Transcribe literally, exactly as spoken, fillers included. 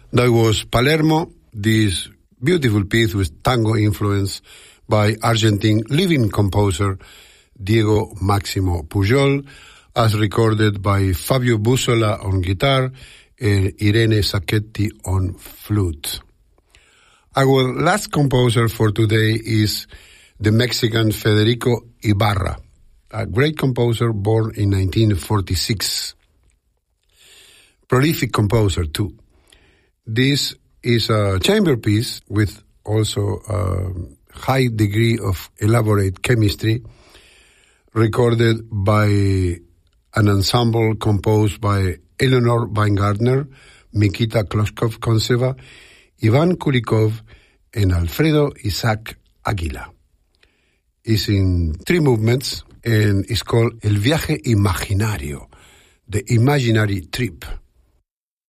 That was Palermo, this beautiful piece with tango influence by Argentine living composer Diego Máximo Pujol, as recorded by Fabio Bussola on guitar and Irene Sacchetti on flute. Our last composer for today is the Mexican Federico Ibarra, a great composer born in nineteen forty-six. Prolific composer, too. This is a chamber piece with also a high degree of elaborate chemistry, recorded by an ensemble composed by Eleanor Weingartner, Mikita Kloskov-Konseva, Ivan Kulikov, and Alfredo Isaac Aguila. It's in three movements and it's called El Viaje Imaginario, the imaginary trip.